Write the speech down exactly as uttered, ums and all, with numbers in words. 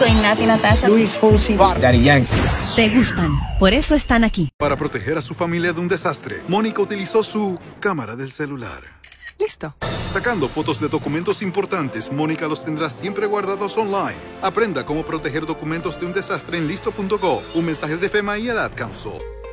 Soy Nati Natasha. Luis Fonsi. Daddy Yankee. Te gustan, por eso están aquí. Para proteger a su familia de un desastre, Mónica utilizó su cámara del celular. Listo. Sacando fotos de documentos importantes, Mónica los tendrá siempre guardados online. Aprenda cómo proteger documentos de un desastre en listo punto gov. Un mensaje de FEMA y el Ad Council.